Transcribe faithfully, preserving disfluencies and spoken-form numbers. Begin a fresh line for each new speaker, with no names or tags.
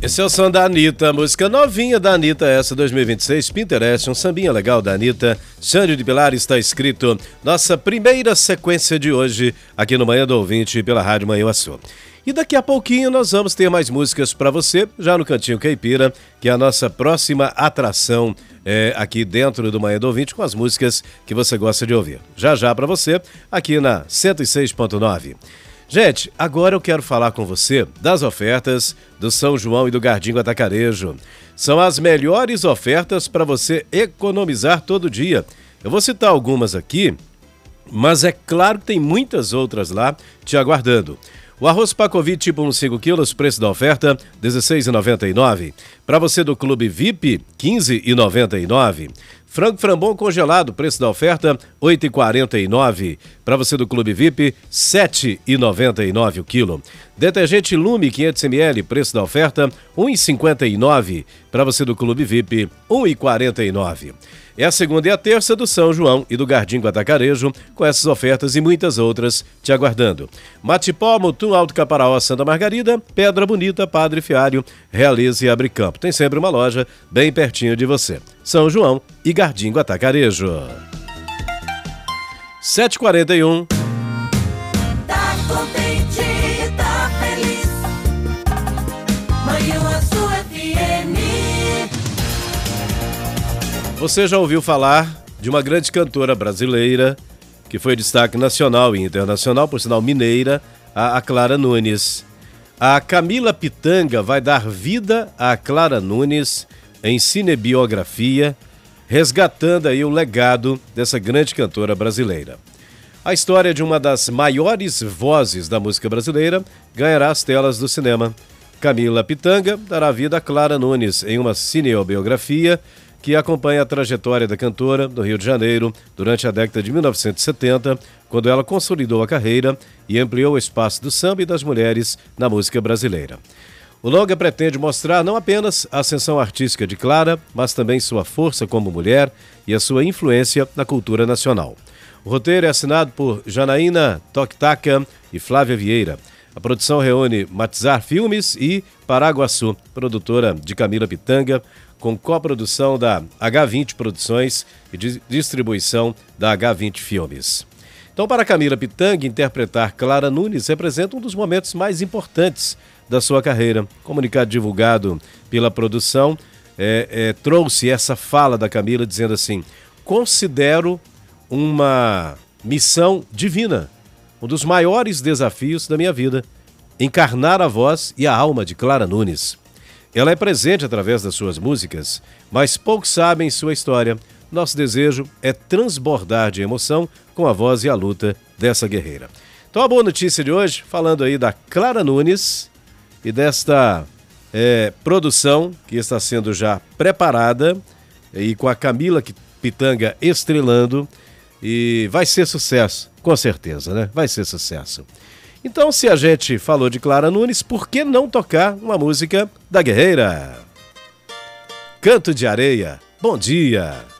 Esse é o som da Anitta, música novinha da Anitta, essa dois mil e vinte e seis, Pinterest, um sambinha legal da Anitta. Xande de Pilar está escrito, nossa primeira sequência de hoje aqui no Manhã do Ouvinte pela Rádio Manhã Açu. E daqui a pouquinho nós vamos ter mais músicas para você, já no Cantinho Caipira, que é a nossa próxima atração é, aqui dentro do Manhã do Ouvinte, com as músicas que você gosta de ouvir. Já já para você, aqui na cento e seis ponto nove. Gente, agora eu quero falar com você das ofertas do São João e do Gardingo Atacarejo. São as melhores ofertas para você economizar todo dia. Eu vou citar algumas aqui, mas é claro que tem muitas outras lá te aguardando. O arroz Pacovi tipo um cinco quilos, preço da oferta dezesseis reais e noventa e nove centavos. Para você do Clube V I P, quinze reais e noventa e nove centavos. Frango Frambon congelado, preço da oferta oito reais e quarenta e nove centavos. Para você do Clube V I P, sete reais e noventa e nove centavos o quilo. Detergente Lume quinhentos mililitros, preço da oferta um real e cinquenta e nove centavos. Para você do Clube V I P, um real e quarenta e nove centavos. É a segunda e a terça do São João e do Gardingo Atacarejo, com essas ofertas e muitas outras te aguardando. Matipó, Mutum, Alto Caparaó, Santa Margarida, Pedra Bonita, Padre Fiário, Realize e Abre Campo. Tem sempre uma loja bem pertinho de você. São João e Gardingo Atacarejo. sete e quarenta e um.
Tá contente, tá feliz. Manhã Açu F M.
Você já ouviu falar de uma grande cantora brasileira que foi destaque nacional e internacional, por sinal mineira, a Clara Nunes. A Camila Pitanga vai dar vida a Clara Nunes em cinebiografia, resgatando aí o legado dessa grande cantora brasileira. A história de uma das maiores vozes da música brasileira ganhará as telas do cinema. Camila Pitanga dará vida a Clara Nunes em uma cinebiografia que acompanha a trajetória da cantora no Rio de Janeiro durante a década de mil novecentos e setenta, quando ela consolidou a carreira e ampliou o espaço do samba e das mulheres na música brasileira. O longa pretende mostrar não apenas a ascensão artística de Clara, mas também sua força como mulher e a sua influência na cultura nacional. O roteiro é assinado por Janaína Toctaca e Flávia Vieira. A produção reúne Matizar Filmes e Paraguaçu, produtora de Camila Pitanga, com coprodução da agá vinte Produções e distribuição da agá vinte Filmes. Então, para Camila Pitanga, interpretar Clara Nunes representa um dos momentos mais importantes da sua carreira. Comunicado divulgado pela produção é, é, trouxe essa fala da Camila dizendo assim: considero uma missão divina, um dos maiores desafios da minha vida, encarnar a voz e a alma de Clara Nunes. Ela é presente através das suas músicas, mas poucos sabem sua história. Nosso desejo é transbordar de emoção com a voz e a luta dessa guerreira. Então a boa notícia de hoje, falando aí da Clara Nunes e desta é, produção que está sendo já preparada e com a Camila Pitanga estrelando, e vai ser sucesso, com certeza, né? Vai ser sucesso. Então, se a gente falou de Clara Nunes, por que não tocar uma música da guerreira? Canto de Areia, bom dia!